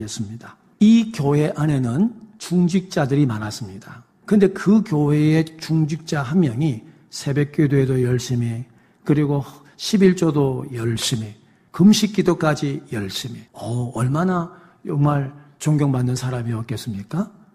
였습니다. 이 교회 안에는 중직자들이 많았습니다. 근데 그 교회의 중직자 한 명이 새벽기도에도 열심히, 그리고 11조도 열심히, 금식기도까지 열심히. 얼마나 정말 존경받는 사람이었겠습니까?